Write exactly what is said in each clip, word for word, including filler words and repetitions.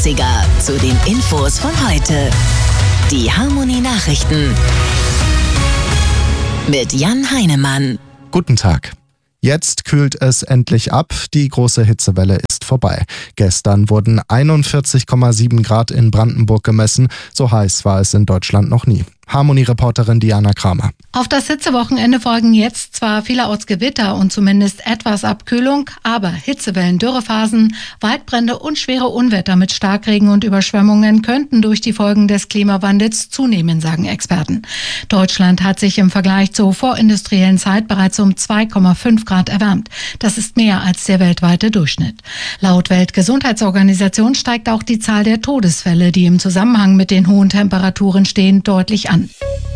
achtziger zu den Infos von heute. Die Harmony Nachrichten mit Jan Heinemann. Guten Tag. Jetzt kühlt es endlich ab, die große Hitzewelle ist vorbei. Gestern wurden einundvierzig Komma sieben Grad in Brandenburg gemessen, so heiß war es in Deutschland noch nie. Harmony-Reporterin Diana Kramer. Auf das Hitzewochenende folgen jetzt zwar vielerorts Gewitter und zumindest etwas Abkühlung, aber Hitzewellen, Dürrephasen, Waldbrände und schwere Unwetter mit Starkregen und Überschwemmungen könnten durch die Folgen des Klimawandels zunehmen, sagen Experten. Deutschland hat sich im Vergleich zur vorindustriellen Zeit bereits um zwei Komma fünf Grad erwärmt. Das ist mehr als der weltweite Durchschnitt. Laut Weltgesundheitsorganisation steigt auch die Zahl der Todesfälle, die im Zusammenhang mit den hohen Temperaturen stehen, deutlich an.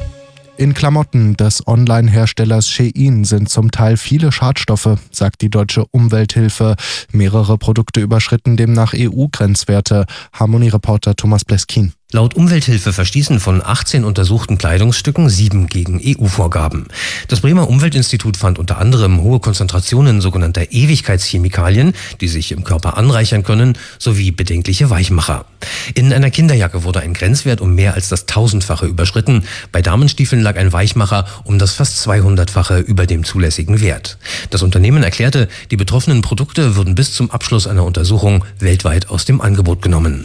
In Klamotten des Online-Herstellers Shein sind zum Teil viele Schadstoffe, sagt die deutsche Umwelthilfe. Mehrere Produkte überschritten demnach E U-Grenzwerte. Harmony-Reporter Thomas Bleskin. Laut Umwelthilfe verstießen von achtzehn untersuchten Kleidungsstücken sieben gegen E U-Vorgaben. Das Bremer Umweltinstitut fand unter anderem hohe Konzentrationen sogenannter Ewigkeitschemikalien, die sich im Körper anreichern können, sowie bedenkliche Weichmacher. In einer Kinderjacke wurde ein Grenzwert um mehr als das Tausendfache überschritten. Bei Damenstiefeln lag ein Weichmacher um das fast zweihundertfache über dem zulässigen Wert. Das Unternehmen erklärte, die betroffenen Produkte würden bis zum Abschluss einer Untersuchung weltweit aus dem Angebot genommen.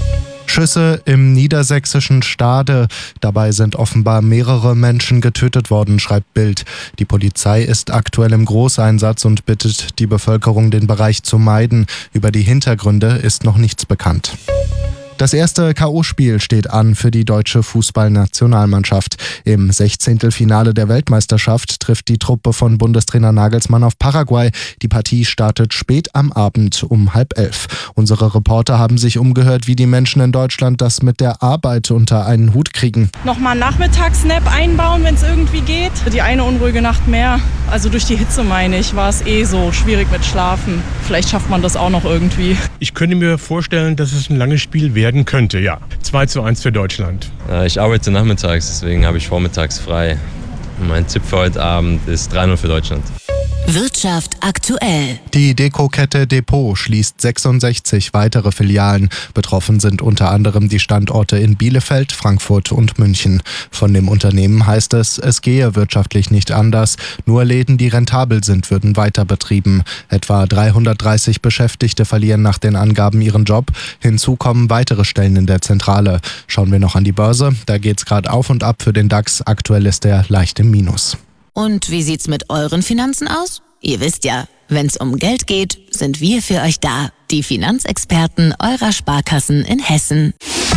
Schüsse im niedersächsischen Stade. Dabei sind offenbar mehrere Menschen getötet worden, schreibt Bild. Die Polizei ist aktuell im Großeinsatz und bittet die Bevölkerung, den Bereich zu meiden. Über die Hintergründe ist noch nichts bekannt. Das erste K O-Spiel steht an für die deutsche Fußballnationalmannschaft. Im Sechzehntelfinale der Weltmeisterschaft trifft die Truppe von Bundestrainer Nagelsmann auf Paraguay. Die Partie startet spät am Abend um halb elf. Unsere Reporter haben sich umgehört, wie die Menschen in Deutschland das mit der Arbeit unter einen Hut kriegen. Nochmal Nachmittagsnap einbauen, wenn es irgendwie geht. Die eine unruhige Nacht mehr. Also durch die Hitze, meine ich, war es eh so schwierig mit Schlafen. Vielleicht schafft man das auch noch irgendwie. Ich könnte mir vorstellen, dass es ein langes Spiel werden könnte, ja. zwei zu eins für Deutschland. Ich arbeite nachmittags, deswegen habe ich vormittags frei. Mein Tipp für heute Abend ist drei null für Deutschland. Wirtschaft aktuell. Die Dekokette Depot schließt sechsundsechzig weitere Filialen. Betroffen sind unter anderem die Standorte in Bielefeld, Frankfurt und München. Von dem Unternehmen heißt es, es gehe wirtschaftlich nicht anders. Nur Läden, die rentabel sind, würden weiter betrieben. Etwa dreihundertdreißig Beschäftigte verlieren nach den Angaben ihren Job. Hinzu kommen weitere Stellen in der Zentrale. Schauen wir noch an die Börse. Da geht's gerade auf und ab für den DAX. Aktuell ist er leicht im Minus. Und wie sieht's mit euren Finanzen aus? Ihr wisst ja, wenn's um Geld geht, sind wir für euch da. Die Finanzexperten eurer Sparkassen in Hessen.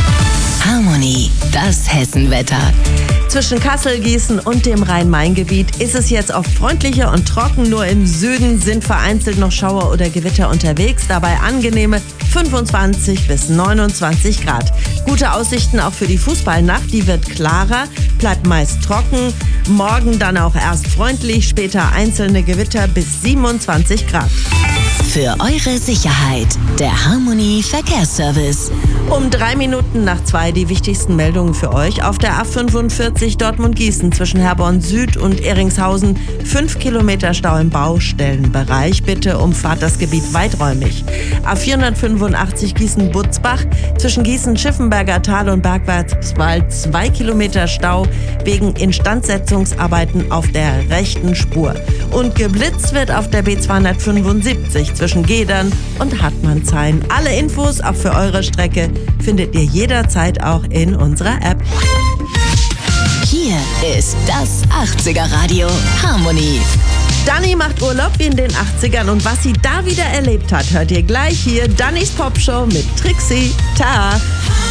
Harmony, das Hessenwetter. Zwischen Kassel, Gießen und dem Rhein-Main-Gebiet ist es jetzt oft freundlicher und trocken. Nur im Süden sind vereinzelt noch Schauer oder Gewitter unterwegs. Dabei angenehme fünfundzwanzig bis neunundzwanzig Grad. Gute Aussichten auch für die Fußballnacht. Die wird klarer, bleibt meist trocken. Morgen dann auch erst freundlich, später einzelne Gewitter bis siebenundzwanzig Grad. Für eure Sicherheit, der Harmony Verkehrsservice. Um drei Minuten nach zwei die wichtigsten Meldungen für euch. Auf der A fünfundvierzig Dortmund-Gießen zwischen Herborn Süd und Ehringshausen fünf Kilometer Stau im Baustellenbereich. Bitte umfahrt das Gebiet weiträumig. A vierhundertfünfundachtzig Gießen-Butzbach zwischen Gießen-Schiffenberger Tal und Bergwärtswald zwei Kilometer Stau wegen Instandsetzungsarbeiten auf der rechten Spur. Und geblitzt wird auf der B zweihundertfünfundsiebzig zwischen Gedern und Hartmannshain. Alle Infos auch für eure Strecke findet ihr jederzeit auch in unserer App. Hier ist das achtziger Radio Harmony. Dani macht Urlaub wie in den achtzigern und was sie da wieder erlebt hat, hört ihr gleich hier. Dannys Popshow mit Trixie. Ta!